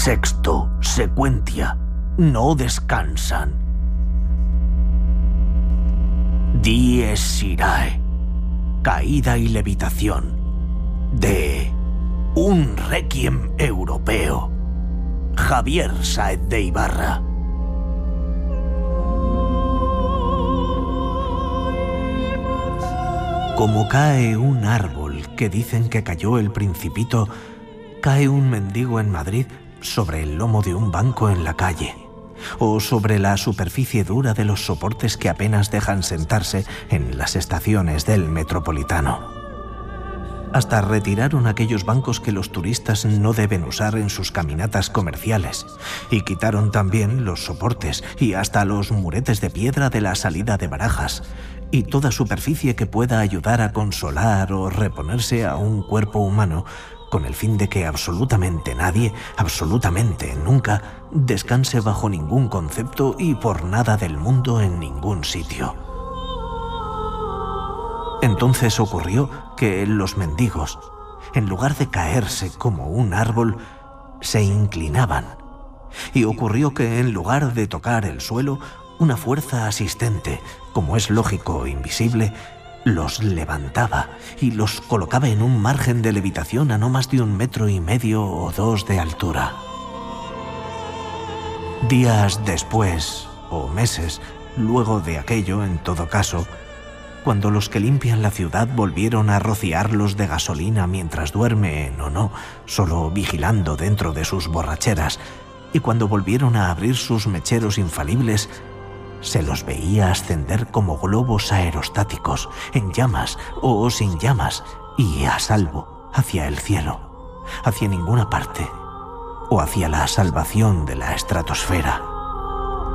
Sexto, secuencia, no descansan. Dies irae, caída y levitación de un requiem europeo. Javier Sáez de Ibarra. Como cae un árbol que dicen que cayó el Principito, cae un mendigo en Madrid sobre el lomo de un banco en la calle, o sobre la superficie dura de los soportes que apenas dejan sentarse en las estaciones del Metropolitano. Hasta retiraron aquellos bancos que los turistas no deben usar en sus caminatas comerciales, y quitaron también los soportes y hasta los muretes de piedra de la salida de Barajas, y toda superficie que pueda ayudar a consolar o reponerse a un cuerpo humano, con el fin de que absolutamente nadie, absolutamente nunca, descanse bajo ningún concepto y por nada del mundo en ningún sitio. Entonces ocurrió que los mendigos, en lugar de caerse como un árbol, se inclinaban. Y ocurrió que en lugar de tocar el suelo, una fuerza asistente, como es lógico invisible, los levantaba y los colocaba en un margen de levitación a no más de 1,5 metros o 2 de altura. Días después, o meses, luego de aquello, en todo caso, cuando los que limpian la ciudad volvieron a rociarlos de gasolina mientras duermen o no, solo vigilando dentro de sus borracheras, y cuando volvieron a abrir sus mecheros infalibles, se los veía ascender como globos aerostáticos, en llamas o sin llamas, y a salvo, hacia el cielo, hacia ninguna parte, o hacia la salvación de la estratosfera.